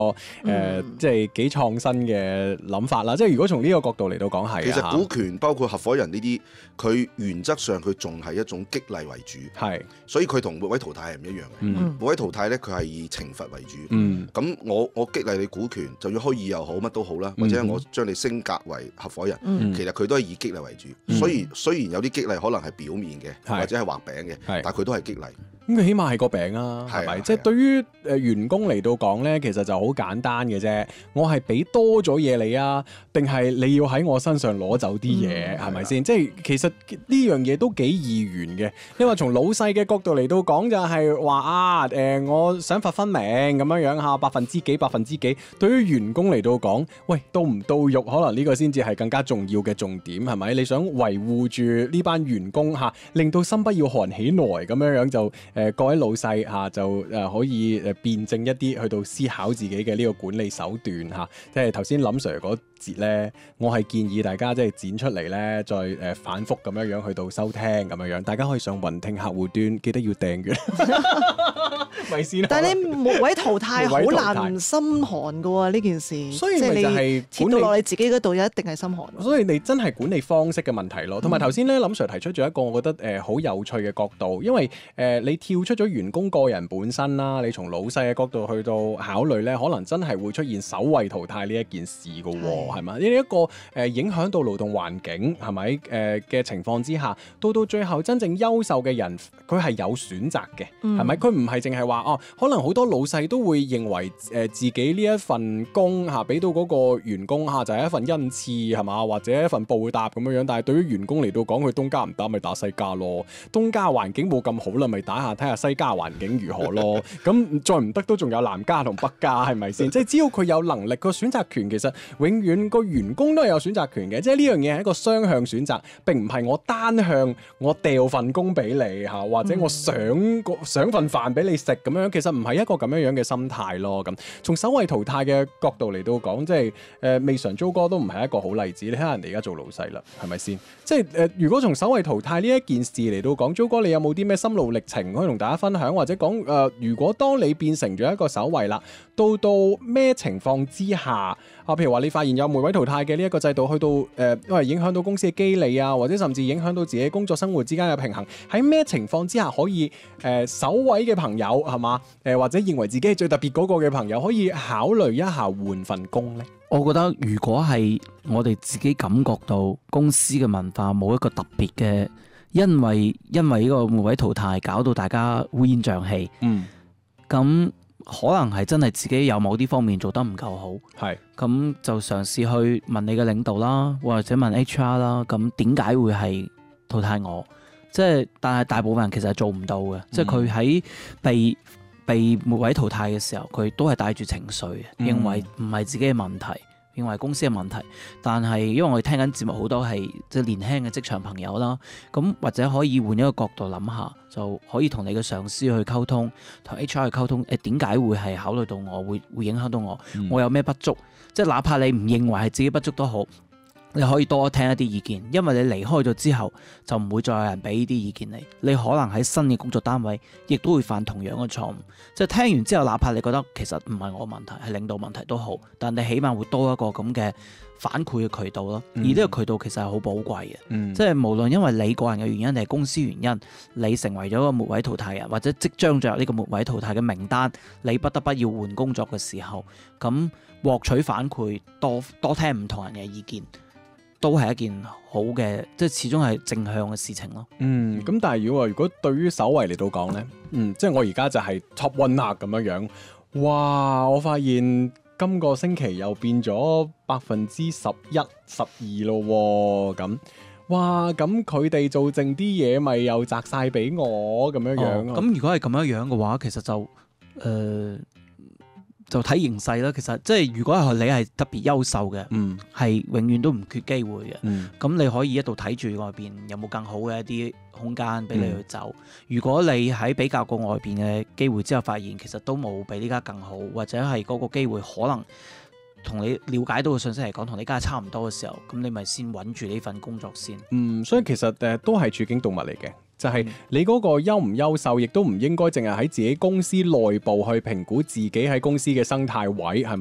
即係幾創新嘅諗法啦。即係如果從呢個角度嚟到講係， 其實股權包括合夥人呢啲，佢原則上佢仲係一種激勵為主， 係， 所以佢同末位淘汰係唔一樣嘅。末位淘汰咧，佢係以懲罰為主。咁我激勵你股權，就算虛擬又好，乜都好啦，或者我將你升格為合夥人，其實佢都係以激勵為主。雖然有啲激勵可能係表面嘅，或者係畫餅嘅，但係佢都係激勵。 咁佢起碼係個餅啊，係咪？即係對於員工嚟到講咧，其實就好簡單嘅啫。我係俾多咗嘢你啊，定係你要喺我身上攞走啲嘢，係咪先？即係其實呢樣嘢都幾二元嘅。你話從老細嘅角度嚟到講，就係話啊，我想法分明咁樣嚇，百分之幾。對於員工嚟到講，喂，到唔到肉，可能呢個先至係更加重要嘅重點，係咪？你想維護住呢班員工嚇，令到心不要寒起來咁樣就。各位老細嚇就可以辯證一啲去到思考自己嘅呢個管理手段嚇，即係頭先林 Sir 嗰節咧，我係建議大家即係剪出嚟咧，再反覆咁樣去到收聽咁樣，大家可以上雲聽客戶端，記得要訂閱。咪先。 但係你末位淘汰好難心寒㗎喎呢件事， 所以咪就係切到落你自己嗰度，一定係心寒。 所以你真係管理方式嘅問題咯。同埋頭先咧，林 Sir 提出咗一個我覺得好有趣嘅角度，因為你跳出咗員工個人本身啦，你從老細嘅角度去到考慮咧，可能真係會出現首位淘汰呢一件事㗎喎，係嘛？呢一個影響到勞動環境係咪嘅情況之下，到最後真正優秀嘅人，佢係有選擇嘅，係咪？佢唔係淨係話哦，可能好多老細都會認為自己呢一份工嚇俾到嗰個員工嚇就係一份恩賜係嘛，或者一份報答咁樣，但係對於員工嚟到講，佢東家唔打咪打西家咯，東家環境冇咁好啦，咪打下睇下西家環境如何咯。咁再唔得都仲有南家同北家，係咪先？即係只要佢有能力，個選擇權其實永遠個員工都係有選擇權嘅。即係呢樣嘢係一個雙向選擇，並唔係我單向我掉份工俾你嚇，或者我想份飯俾你食咁樣。其實唔係一個咁樣嘅心態咯。咁從首位淘汰嘅角度嚟到講，即係未嘗租哥都唔係一個好例子。你睇下人哋而家做老細啦，係咪先？即係如果從首位淘汰呢一件事嚟到講，租哥你有冇啲咩心路歷程可以同大家分享，或者講如果當你變成咗一個首位啦，到咩情況之下啊？譬如話你發現有末位淘汰嘅呢一個制度，去到因為影響到公司嘅機理啊，或者甚至影響到自己工作生活之間嘅平衡，喺咩情況之下可以首位嘅朋友係嘛？或者認為自己係最特別嗰個嘅朋友，可以考慮一下換份工呢？ 我覺得如果係我哋自己感覺到公司嘅文化冇一個特別嘅，因為呢個末位淘汰搞到大家烏煙瘴氣，咁可能係真係自己有某啲方面做得唔夠好，係咁就嘗試去問你嘅領導啦，或者問 HR 啦，咁點解會係淘汰我？即係但係大部分人其實係做唔到嘅，即係佢喺被末位淘汰嘅時候，佢都係帶住情緒，認為唔係自己嘅問題，認為公司嘅問題。但係因為我哋聽緊節目好多係即係年輕嘅職場朋友啦，咁或者可以換一個角度諗下，就可以同你嘅上司去溝通，同 HR 去溝通。點解會係考慮到我，會影響到我？我有咩不足？即係哪怕你唔認為係自己不足都好。你可以多聽一啲意見，因為你離開咗之後，就唔會再有人俾呢啲意見你。你可能喺新嘅工作單位，亦都會犯同樣嘅錯誤。即係聽完之後，哪怕你覺得其實唔係我問題，係領導問題都好，但你起碼會多一個咁嘅反饋嘅渠道咯。而呢個渠道其實係好寶貴嘅，即係無論因為你個人嘅原因定係公司原因，你成為咗個末位淘汰人，或者即將進入呢個末位淘汰嘅名單，你不得不要換工作嘅時候，咁獲取反饋，多聽唔同人嘅意見。都係一件好嘅，即係始終係正向嘅事情咯。 咁但係如果對於首位嚟到講呢，即係我而家就係 top one 啦咁樣。哇！我發現今個星期又變咗11%、12%咯咁。哇！咁佢哋做剩啲嘢，咪又摘晒俾我咁樣。 咁如果係咁樣嘅話，其實就睇形勢啦。其實即係如果係你係特別優秀嘅，係永遠都唔缺機會嘅。咁你可以一度睇住外邊有冇更好嘅一啲空間俾你去走。如果你喺比較過外邊嘅機會之後，發現其實都冇比呢家更好，或者係嗰個機會可能同你了解到嘅信息嚟講，同呢家差唔多嘅時候，咁你咪先穩住呢份工作先。 所以其實都係處境動物嚟嘅。 就係你嗰個優唔優秀，亦都唔應該淨係喺自己公司內部去評估自己喺公司嘅生態位係